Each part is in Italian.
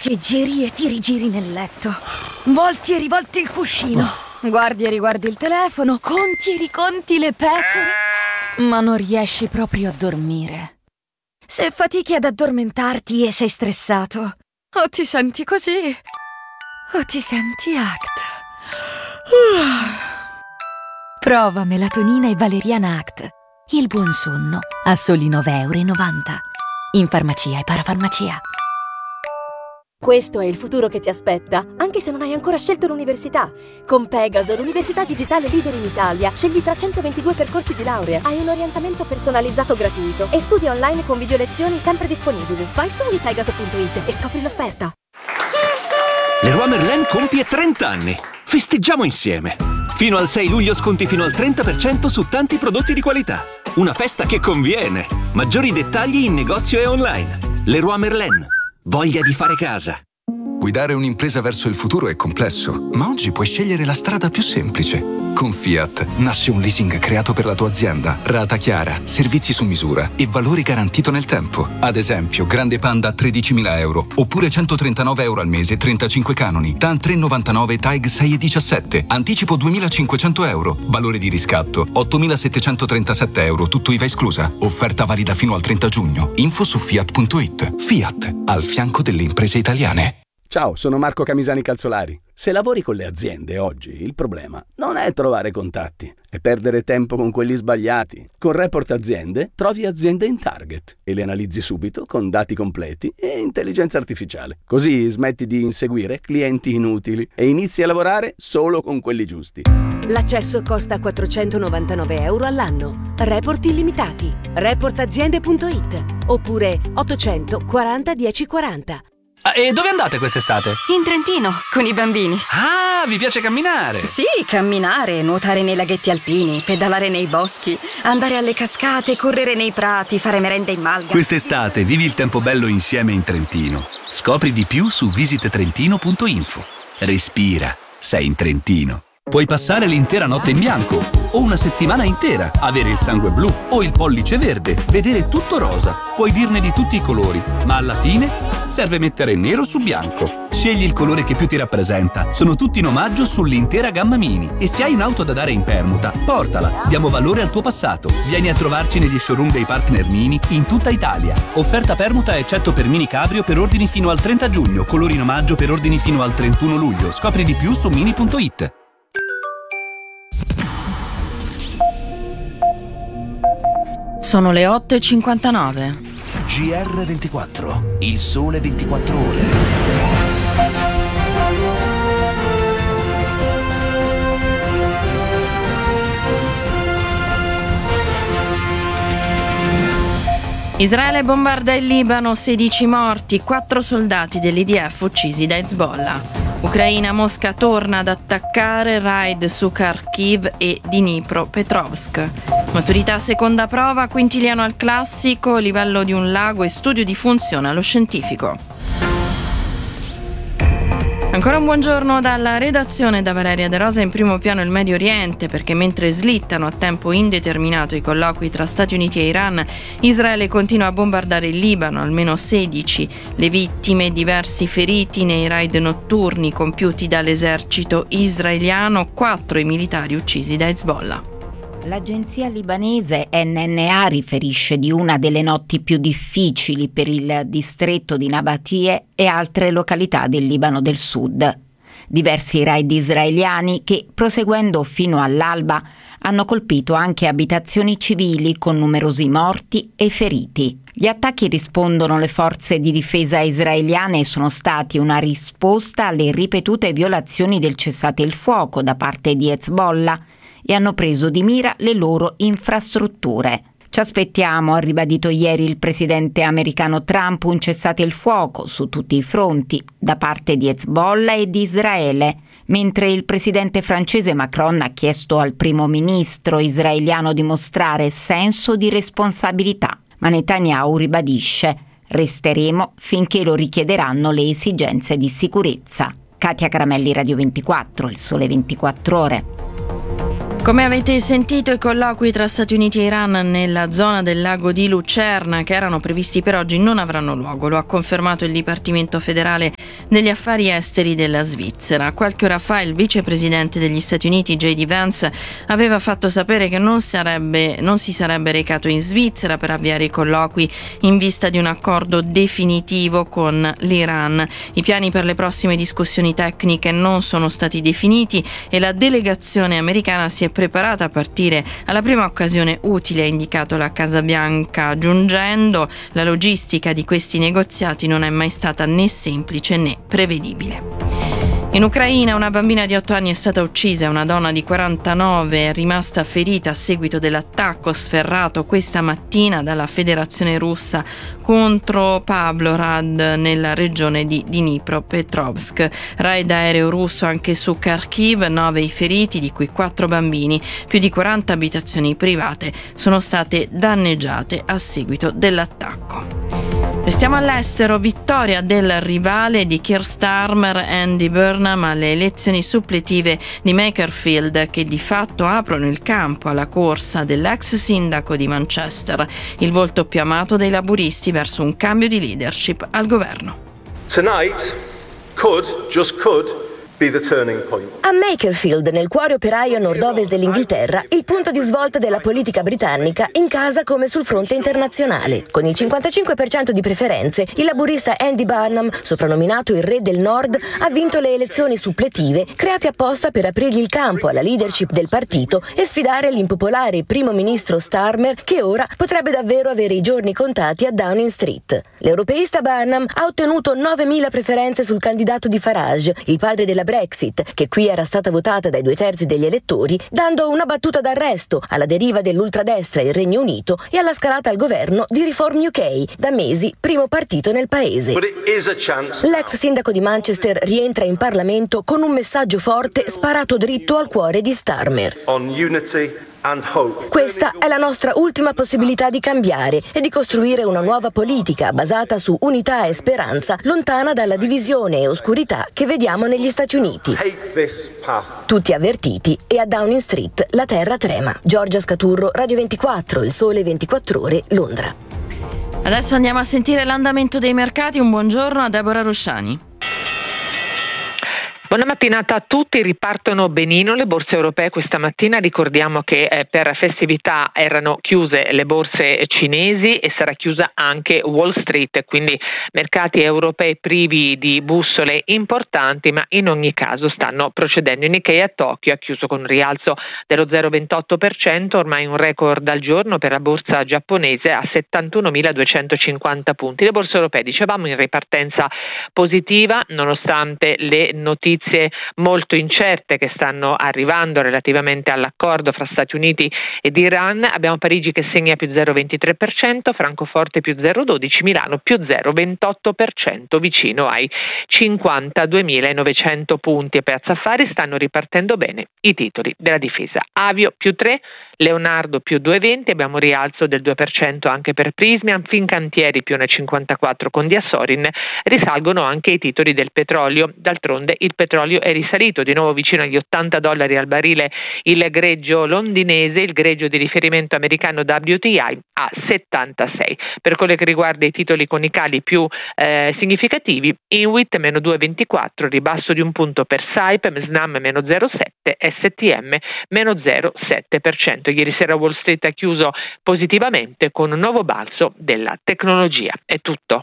Ti giri e ti rigiri nel letto. Volti e rivolti il cuscino. Guardi e riguardi il telefono. Conti e riconti le pecore. Ma non riesci proprio a dormire. Se fatichi ad addormentarti e sei stressato, o ti senti così, o ti senti ACT. Prova melatonina e valeriana ACT. Il buon sonno a soli 9,90 € in farmacia e parafarmacia. Questo è il futuro che ti aspetta, anche se non hai ancora scelto l'università. Con Pegaso, l'università digitale leader in Italia, scegli tra 122 percorsi di laurea, hai un orientamento personalizzato gratuito e studi online con video lezioni sempre disponibili. Vai su unipegaso.it e scopri l'offerta. Leroy Merlin compie 30 anni. Festeggiamo insieme. Fino al 6 luglio sconti fino al 30% su tanti prodotti di qualità. Una festa che conviene. Maggiori dettagli in negozio e online. Leroy Merlin. Voglia di fare casa. Guidare un'impresa verso il futuro è complesso, ma oggi puoi scegliere la strada più semplice. Con Fiat nasce un leasing creato per la tua azienda, rata chiara, servizi su misura e valori garantito nel tempo. Ad esempio, Grande Panda a 13.000 €, oppure 139 € al mese, 35 canoni, TAN 3,99, TAG 6,17, anticipo 2.500 €, valore di riscatto 8.737 €, tutto IVA esclusa. Offerta valida fino al 30 giugno. Info su Fiat.it. Fiat, al fianco delle imprese italiane. Ciao, sono Marco Camisani Calzolari. Se lavori con le aziende oggi, il problema non è trovare contatti, è perdere tempo con quelli sbagliati. Con Report Aziende trovi aziende in target e le analizzi subito con dati completi e intelligenza artificiale. Così smetti di inseguire clienti inutili e inizi a lavorare solo con quelli giusti. L'accesso costa 499 € all'anno. Report illimitati. Reportaziende.it oppure 800 40 10 40. E dove andate quest'estate? In Trentino, con i bambini. Ah, vi piace camminare? Sì, camminare, nuotare nei laghetti alpini, pedalare nei boschi, andare alle cascate, correre nei prati, fare merenda in malga. Quest'estate vivi il tempo bello insieme in Trentino. Scopri di più su visittrentino.info. Respira, sei in Trentino. Puoi passare l'intera notte in bianco o una settimana intera, avere il sangue blu o il pollice verde, vedere tutto rosa. Puoi dirne di tutti i colori, ma alla fine serve mettere nero su bianco. Scegli il colore che più ti rappresenta. Sono tutti in omaggio sull'intera gamma Mini. E se hai un'auto da dare in permuta, portala. Diamo valore al tuo passato. Vieni a trovarci negli showroom dei partner Mini in tutta Italia. Offerta permuta eccetto per Mini Cabrio per ordini fino al 30 giugno. Colori in omaggio per ordini fino al 31 luglio. Scopri di più su mini.it. Sono le 8:59. GR24, il sole 24 ore. Israele bombarda il Libano, 16 morti, 4 soldati dell'IDF uccisi da Hezbollah. Ucraina, Mosca torna ad attaccare, raid su Kharkiv e Dnipropetrovsk. Maturità seconda prova, quintiliano al classico, livello di un lago e studio di funzione allo scientifico. Ancora un buongiorno dalla redazione, da Valeria De Rosa. In primo piano il Medio Oriente, perché mentre slittano a tempo indeterminato i colloqui tra Stati Uniti e Iran, Israele continua a bombardare il Libano, almeno 16 le vittime, diversi feriti nei raid notturni compiuti dall'esercito israeliano, 4 i militari uccisi da Hezbollah. L'agenzia libanese NNA riferisce di una delle notti più difficili per il distretto di Nabatie e altre località del Libano del Sud. Diversi raid israeliani che, proseguendo fino all'alba, hanno colpito anche abitazioni civili con numerosi morti e feriti. Gli attacchi, rispondono le forze di difesa israeliane, sono stati una risposta alle ripetute violazioni del cessate il fuoco da parte di Hezbollah e hanno preso di mira le loro infrastrutture. Ci aspettiamo, ha ribadito ieri il presidente americano Trump, un cessate il fuoco su tutti i fronti da parte di Hezbollah e di Israele, mentre il presidente francese Macron ha chiesto al primo ministro israeliano di mostrare senso di responsabilità. Ma Netanyahu ribadisce: resteremo finché lo richiederanno le esigenze di sicurezza. Katia Caramelli, Radio 24, il sole 24 ore. Come avete sentito, i colloqui tra Stati Uniti e Iran nella zona del lago di Lucerna, che erano previsti per oggi, non avranno luogo. Lo ha confermato il Dipartimento federale degli affari esteri della Svizzera. Qualche ora fa il vicepresidente degli Stati Uniti J.D. Vance aveva fatto sapere che non si sarebbe recato in Svizzera per avviare i colloqui in vista di un accordo definitivo con l'Iran. I piani per le prossime discussioni tecniche non sono stati definiti e la delegazione americana si è preparata a partire alla prima occasione utile, ha indicato la Casa Bianca, aggiungendo: la logistica di questi negoziati non è mai stata né semplice né prevedibile. In Ucraina una bambina di 8 anni è stata uccisa e una donna di 49 è rimasta ferita a seguito dell'attacco sferrato questa mattina dalla Federazione Russa contro Pavlorad nella regione di Dnipropetrovsk. Raid aereo russo anche su Kharkiv, 9 i feriti, di cui 4 bambini. Più di 40 abitazioni private sono state danneggiate a seguito dell'attacco. Restiamo all'estero, vittoria del rivale di Keir Starmer, Andy Burnham, alle elezioni suppletive di Makerfield, che di fatto aprono il campo alla corsa dell'ex sindaco di Manchester, il volto più amato dei laburisti verso un cambio di leadership al governo. Tonight just could be the turning point. A Makerfield, nel cuore operaio a nord-ovest dell'Inghilterra, il punto di svolta della politica britannica in casa come sul fronte internazionale. Con il 55% di preferenze, il laburista Andy Burnham, soprannominato il re del nord, ha vinto le elezioni suppletive create apposta per aprirgli il campo alla leadership del partito e sfidare l'impopolare primo ministro Starmer, che ora potrebbe davvero avere i giorni contati a Downing Street. L'europeista Burnham ha ottenuto 9.000 preferenze sul candidato di Farage, il padre della Brexit, che qui era stata votata dai 2/3 degli elettori, dando una battuta d'arresto alla deriva dell'ultradestra in Regno Unito e alla scalata al governo di Reform UK, da mesi primo partito nel paese. L'ex sindaco di Manchester rientra in Parlamento con un messaggio forte sparato dritto al cuore di Starmer. Questa è la nostra ultima possibilità di cambiare e di costruire una nuova politica basata su unità e speranza, lontana dalla divisione e oscurità che vediamo negli Stati Uniti. Tutti avvertiti, e a Downing Street la terra trema. Giorgia Scaturro, Radio 24, Il Sole 24 Ore, Londra. Adesso andiamo a sentire l'andamento dei mercati. Un buongiorno a Deborah Rusciani. Buona mattinata a tutti. Ripartono benino le borse europee questa mattina. Ricordiamo che per festività erano chiuse le borse cinesi e sarà chiusa anche Wall Street, quindi mercati europei privi di bussole importanti, ma in ogni caso stanno procedendo. Il Nikkei a Tokyo ha chiuso con un rialzo dello 0,28%, ormai un record al giorno per la borsa giapponese a 71.250 punti. Le borse europee, dicevamo, in ripartenza positiva nonostante le notizie molto incerte che stanno arrivando relativamente all'accordo fra Stati Uniti ed Iran. Abbiamo Parigi che segna più 0,23%, Francoforte più 0,12%, Milano più 0,28%, vicino ai 52.900 punti. E Piazza Affari stanno ripartendo bene i titoli della difesa. Avio più 3%, Leonardo più 2,20%, abbiamo rialzo del 2% anche per Prysmian, Fincantieri più 1,54% con Diasorin, risalgono anche i titoli del petrolio. D'altronde il petrolio è risalito di nuovo vicino agli $80 al barile il greggio londinese, il greggio di riferimento americano WTI a 76. Per quello che riguarda i titoli con i cali più significativi, Inwit meno 2,24%, ribasso di un punto per Saipem, Snam meno 0,7%, STM meno 0,7%. Ieri sera Wall Street ha chiuso positivamente con un nuovo balzo della tecnologia. È tutto.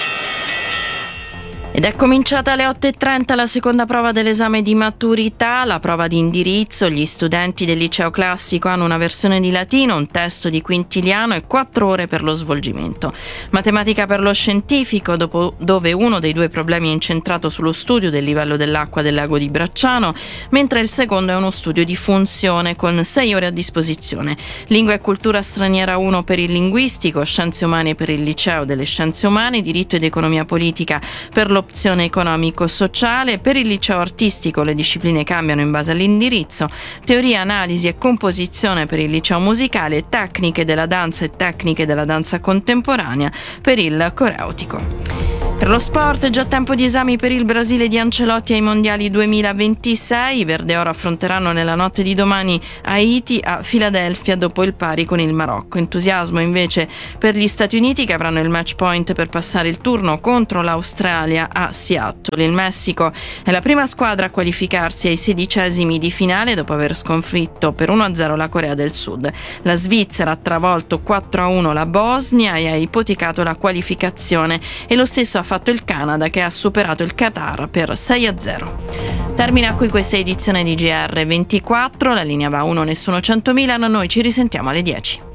Ed è cominciata alle 8:30 la seconda prova dell'esame di maturità, la prova di indirizzo. Gli studenti del liceo classico hanno una versione di latino, un testo di quintiliano e 4 ore per lo svolgimento. Matematica per lo scientifico, dove uno dei 2 problemi è incentrato sullo studio del livello dell'acqua del lago di Bracciano, mentre il secondo è uno studio di funzione con 6 ore a disposizione. Lingua e cultura straniera 1 per il linguistico, scienze umane per il liceo delle scienze umane, diritto ed economia politica per l'opzione economico-sociale. Per il liceo artistico le discipline cambiano in base all'indirizzo: teoria, analisi e composizione per il liceo musicale, tecniche della danza e tecniche della danza contemporanea per il coreutico. Per lo sport è già tempo di esami per il Brasile di Ancelotti ai mondiali 2026. I verde oro affronteranno nella notte di domani Haiti a Filadelfia dopo il pari con il Marocco. Entusiasmo invece per gli Stati Uniti, che avranno il match point per passare il turno contro l'Australia a Seattle. Il Messico è la prima squadra a qualificarsi ai 16esimi di finale dopo aver sconfitto per 1-0 la Corea del Sud. La Svizzera ha travolto 4-1 la Bosnia e ha ipotecato la qualificazione, e lo stesso ha fatto il Canada, che ha superato il Qatar per 6-0. Termina qui questa edizione di GR24, la linea va 1 Nessuno 100.000, noi ci risentiamo alle 10.